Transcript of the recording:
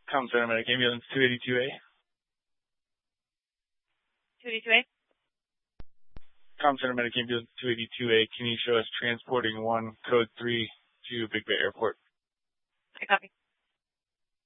Com Center Medic Ambulance 282A. 282A? Com Center Medic Ambulance 282A, can you show us transporting 1 code 3 to Big Bay Airport? I copy.